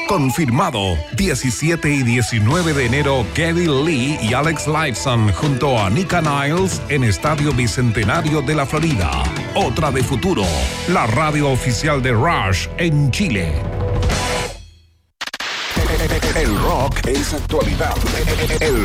Confirmado, 17 y 19 de enero, Geddy Lee y Alex Lifeson junto a Nika Niles en Estadio Bicentenario de la Florida. Otra de Futuro, la radio oficial de Rush en Chile. El rock es actualidad. El